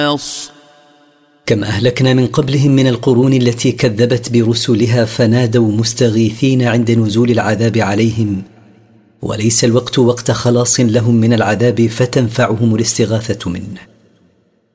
كم أهلكنا من قبلهم من القرون التي كذبت برسلها فنادوا مستغيثين عند نزول العذاب عليهم، وليس الوقت وقت خلاص لهم من العذاب فتنفعهم الاستغاثة منه.